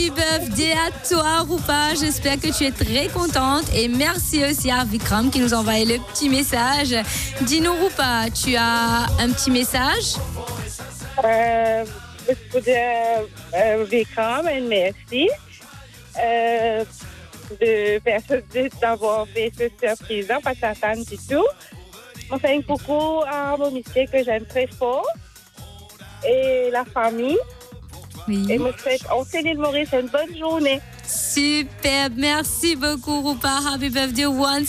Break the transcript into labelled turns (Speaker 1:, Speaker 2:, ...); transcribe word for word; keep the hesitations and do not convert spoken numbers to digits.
Speaker 1: Happy birthday à toi, Rupa. J'espère que tu es très contente. Et merci aussi à Vikram qui nous envoie le petit message. Dis-nous, Rupa, tu as un petit message?
Speaker 2: Euh, pour dire, euh, Vikram, et merci euh, de faire ce, d'avoir fait ce surprise, pas s'attendre du tout. On fait un coucou à mon monsieur que j'aime très fort et la famille.
Speaker 1: Oui.
Speaker 2: Et me souhaite, on s'est dit Maurice, une bonne journée.
Speaker 1: Super, merci beaucoup, Rupa. Happy birthday once